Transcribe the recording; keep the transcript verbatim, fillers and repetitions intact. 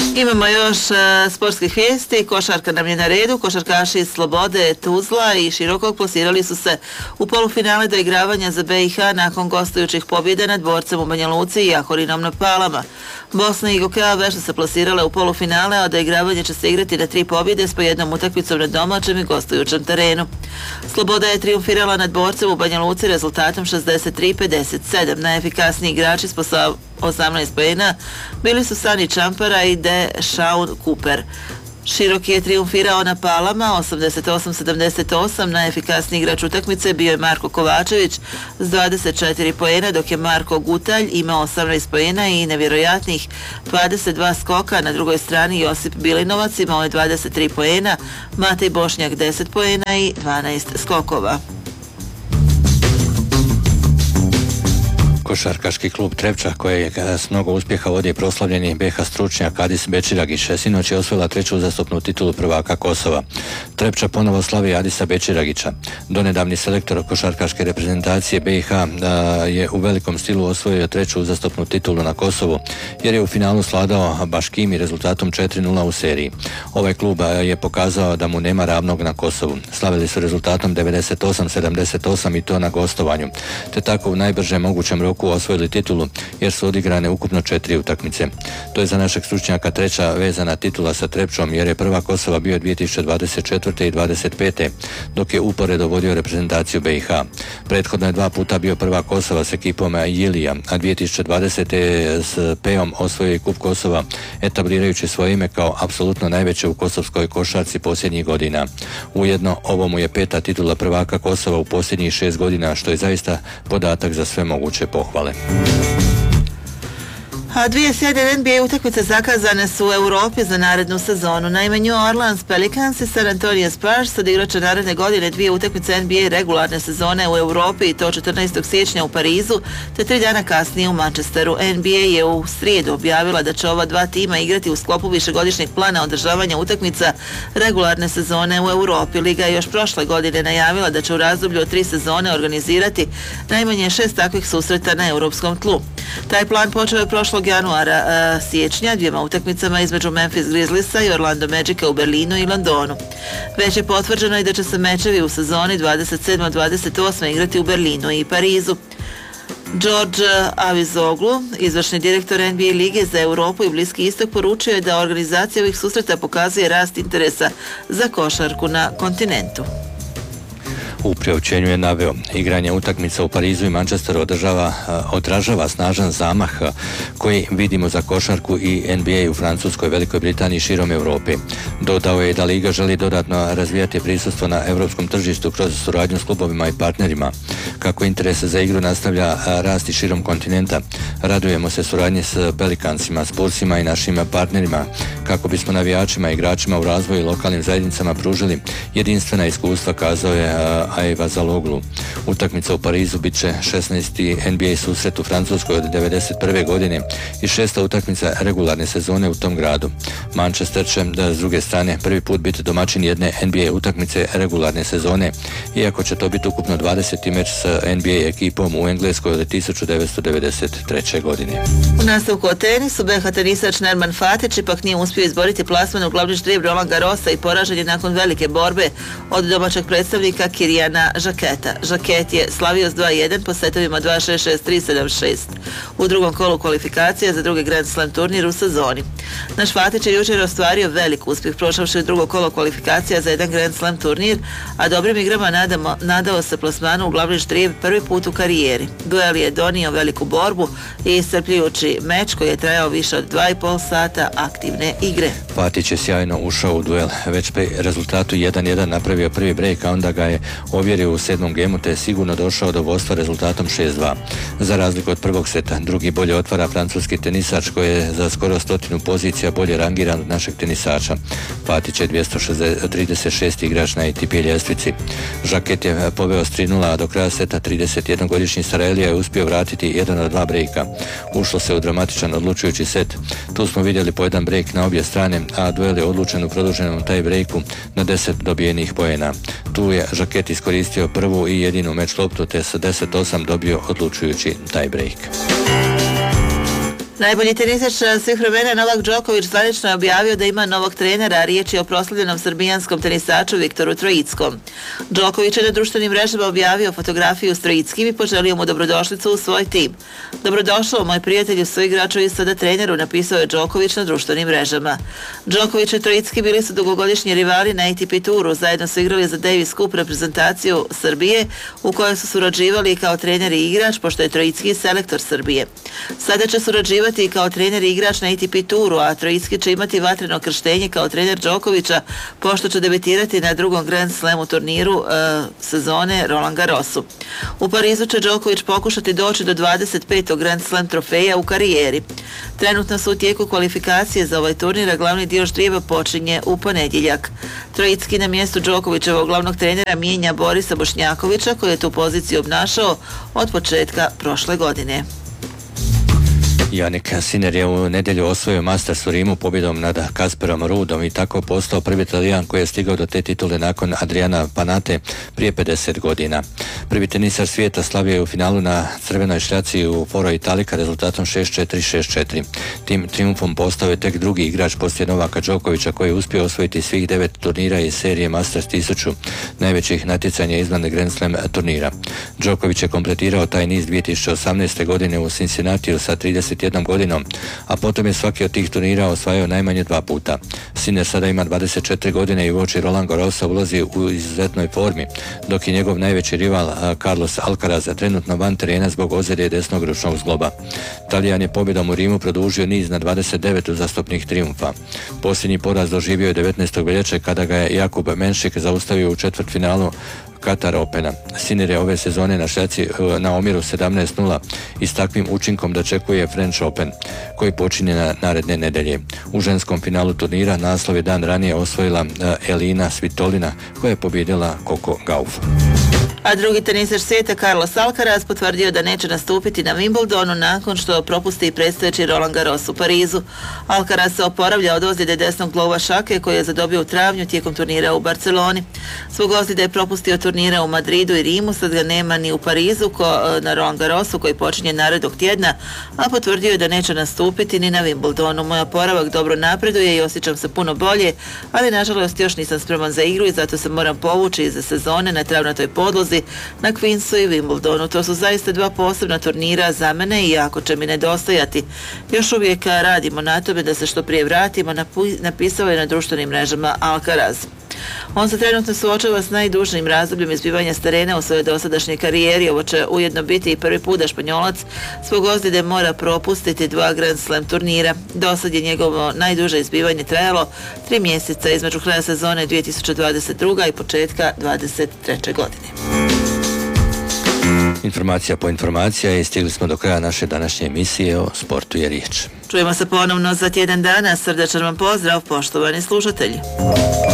Imamo još uh, sportskih vijesti. Košarka nam je na redu. Košarkaši iz Slobode, Tuzla i Širokog plasirali su se u polufinale doigravanja za B i H nakon gostujućih pobjede nad Dvorcem u Banja Luci i Ahorinom na Palama. Bosna i Gokeja vešto se plasirale u polufinale, a doigravanje će se igrati na tri pobjede s po jednom utakmicom na domaćem i gostujućem terenu. Sloboda je triumfirala nad Dvorcem u Banja Luci rezultatom šezdeset tri pedeset sedam. Najefikasniji igrači s posao osamnaest poena bili su Sani Čampara i De Shaun Cooper. Široki je triumfirao na Palama osamdeset osam sedamdeset osam. Najefikasniji igrač utakmice bio je Marko Kovačević s dvadeset četiri poena, dok je Marko Gutalj imao osamnaest poena i nevjerojatnih dvadeset dva skoka. Na drugoj strani Josip Bilinovac imao je dvadeset tri poena, Matej Bošnjak deset poena i dvanaest skokova. Košarkaški klub Trepča, kojeg s mnogo uspjeha vodi proslavljeni B H stručnjak Adis Bećiragić, sinoć je osvojila treću uzastopnu titulu prvaka Kosova. Trepča ponovo slavi Adisa Bećiragića. Donedavni selektor košarkaške reprezentacije B i H je u velikom stilu osvojio treću uzastopnu titulu na Kosovu, jer je u finalu sladao Baškimi rezultatom četiri nula u seriji. Ovaj klub je pokazao da mu nema ravnog na Kosovu. Slavili su rezultatom devedeset osam sedamdeset osam i to na gostovanju, te tako u najbržem mogućem roku osvojili titulu, jer su odigrane ukupno četiri utakmice. To je za našeg stručnjaka treća vezana titula sa Trepčom, jer je prva Kosova bio dvije tisuće dvadeset četvrte i dvadeset pete, dok je uporedo vodio reprezentaciju B i H. Prethodno je dva puta bio prva Kosova s ekipom Jilija, a dvije tisuće dvadesete s P-om osvojio i kup Kosova, etablirajući svoje ime kao apsolutno najveće u kosovskoj košarci posljednjih godina. Ujedno, ovo mu je peta titula prvaka Kosova u posljednjih šest godina, što je zaista podatak za sve moguće pohvale. A dvije sjajne N B A utakmice zakazane su u Europi za narednu sezonu. Naime, New Orleans Pelicans i San Antonio Spurs odigrat će naredne godine dvije utakmice N B A regularne sezone u Europi, i to četrnaestog siječnja u Parizu, te tri dana kasnije u Manchesteru. N B A je u srijedu objavila da će ova dva tima igrati u sklopu višegodišnjeg plana održavanja utakmica regularne sezone u Europi. Liga je još prošle godine najavila da će u razdoblju od tri sezone organizirati najmanje šest takvih susreta na europskom tlu. Taj plan počeo je prošlog januara a, siječnja dvijema utakmicama između Memphis Grizzliesa i Orlando Magica u Berlinu i Londonu. Već je potvrđeno i da će se mečevi u sezoni dvadeset sedam dvadeset osam igrati u Berlinu i Parizu. George Avizoglu, izvršni direktor N B A lige za Europu i Bliski istok, poručio je da organizacija ovih susreta pokazuje rast interesa za košarku na kontinentu. U priopćenju je naveo: igranje utakmica u Parizu i Manchesteru održava, odražava snažan zamah koji vidimo za košarku i N B A u Francuskoj, Velikoj Britaniji i širom Europe. Dodao je da Liga želi dodatno razvijati prisustvo na europskom tržištu kroz suradnju s klubovima i partnerima. Kako interes za igru nastavlja rasti širom kontinenta, radujemo se suradnji s Pelicansima, Spursima i našim partnerima, kako bismo navijačima i igračima u razvoju i lokalnim zajednicama pružili jedinstvena iskustva, kazao je Ajva Zaloglu. Utakmica u Parizu bit će šesnaesti N B A susret u Francuskoj od devedeset prve godine i šesta utakmica regularne sezone u tom gradu. Manchester će da s druge strane prvi put biti domaćin jedne N B A utakmice regularne sezone, iako će to biti ukupno dvadeseti meč sa N B A ekipom u Engleskoj od tisuću devetsto devedeset treće godine. U nastavku o tenisu, B H tenisač Nerman Fatić ipak nije uspio izboriti plasman u glavni ždrijeb Roland Garrosa i poražen je nakon velike borbe od domaćeg predstavnika Kirijana Žaketa. Žaket je slavio s dva jedan po setovima dva šest šest tri sedam šest u drugom kolu kvalifikacija za drugi Grand Slam turnir u sezoni. Naš Fatić je jučer ostvario velik uspjeh prošavši u drugo kolo kvalifikacija za jedan Grand Slam turnir, a dobrim igrama nadamo, nadao se plasmanu u glavni ždrijeb prvi put u karijeri. Duel je donio veliku borbu i iscrpljujući meč koji je trajao više od dva i pol sata aktivne igre. Fatić je sjajno ušao u duel, već pri rezultatu jedan jedan napravio prvi break, a onda ga je ovjerio u sedmom gemu te je sigurno došao do vodstva rezultatom šest dva. Za razliku od prvog seta, drugi bolje otvara francuski tenisač koji je za skoro stotinu pozicija bolje rangiran od našeg tenisača. Fatić je dvjesto trideset šesti igrač na A T P ljestvici. Žaket je poveo s tri nula, a do kraja seta trideset jednogodišnji Sarajlija je uspio vratiti jedan od dva brejka. Ušlo se u dramatičan odlučujući set. Tu smo vidjeli po jedan brejk na obje strane, a duel je odlučen u produženom taj brejku na deset dobijenih poena. Tu je Žaket iskoristio prvu i jedinu meč loptu te sa deset osam dobio odlučujući taj break. Najbolji tenisač svih vremena Novak Đoković zvanično je objavio da ima novog trenera, a riječ je o proslavljenom srbijanskom tenisaču Viktoru Trojickom. Đoković je na društvenim mrežama objavio fotografiju s Trojickim i poželio mu dobrodošlicu u svoj tim. Dobrodošao, moj prijatelju, svoj igraču i sada treneru, napisao je Đoković na društvenim mrežama. Đoković i Trojicki bili su dugogodišnji rivali na A T P turu, zajedno su igrali za Davis Cup reprezentaciju Srbije, u kojoj su surađivali kao trener i igrač, pošto je Trojicki selektor Srbije. Sada će surađivati i kao trener i igrač na A T P turu, a Trojicki će imati vatreno krštenje kao trener Đokovića, pošto će debitirati na drugom Grand Slamu turniru e, sezone Roland Garrosu. U Parizu će Đoković pokušati doći do dvadeset petog Grand Slam trofeja u karijeri. Trenutno su u tijeku kvalifikacije za ovaj turnir, a glavni dio ždrijeba počinje u ponedjeljak. Trojicki na mjestu Đokovićevog glavnog trenera mijenja Borisa Bošnjakovića, koji je tu poziciju obnašao od početka prošle godine. Jannik Sinner je u nedjelju osvojio Masters u Rimu pobjedom nad Kasparom Ruudom i tako postao prvi Talijan koji je stigao do te titule nakon Adriana Panate prije pedeset godina. Prvi tenisar svijeta slavio je u finalu na crvenoj šljaci u Foro Italika rezultatom šest četiri šest četiri. Tim triumfom postao je tek drugi igrač poslije Novaka Đokovića koji je uspio osvojiti svih devet turnira iz serije Masters tisuću, najvećih natjecanja izvan Grand Slam turnira. Đoković je kompletirao taj niz dvije tisuće osamnaeste. godine u Cincinnatiju sa trideset jednom godinom, a potom je svaki od tih turnira osvajao najmanje dva puta. Sinner sada ima dvadeset četiri godine i uoči Roland Garrosa ulazi u izuzetnoj formi, dok je njegov najveći rival Carlos Alcaraz trenutno van terena zbog ozljede desnog ručnog zgloba. Talijan je pobjedom u Rimu produžio niz na dvadeset devet uzastopnih trijumfa. Posljednji poraz doživio je devetnaestog veljače kada ga je Jakub Menšik zaustavio u četvrtfinalu Qatar Opena. Sinner je ove sezone na šljaci na omjeru sedamnaest nula i s takvim učinkom dočekuje French Open, koji počinje na naredne nedelje. U ženskom finalu turnira naslov je dan ranije osvojila Elina Svitolina, koja je pobijedila Coco Gauff. A drugi tenisač svijeta Carlos Alcaraz potvrdio da neće nastupiti na Wimbledonu nakon što propusti predstojeći Roland Garros u Parizu. Alcaraz se oporavlja od ozljede desnog glova šake koji je zadobio u travnju tijekom turnira u Barceloni. Zbog ozljede je propustio turnire u Madridu i Rimu, sad ga nema ni u Parizu ko, na Roland Garrosu koji počinje narednog tjedna, a potvrdio je da neće nastupiti ni na Wimbledonu. Moj oporavak dobro napreduje i osjećam se puno bolje, ali nažalost još nisam spreman za igru i zato se moram povući iz sezone na travnatoj podlozi na Queensu i Wimbledonu. To su zaista dva posebna turnira za mene i jako će mi nedostajati. Još uvijek radimo na tome da se što prije vratimo, napisao je na društvenim mrežama Alcaraz. On se trenutno suočava s najdužnijim razdobljem izbivanja s terena u svojoj dosadašnjoj karijeri. Ovo će ujedno biti i prvi put da Španjolac zbog ozljede mora propustiti dva Grand Slam turnira. Dosad je njegovo najduže izbivanje trajalo tri mjeseca između kraja sezone dvije tisuće dvadeset druge. i početka dvadeset treće. godine. Informacija po informacija i stigli smo do kraja naše današnje emisije o sportu je riječ. Čujemo se ponovno za tjedan dana. Srdačan vam pozdrav, poštovani slušatelji.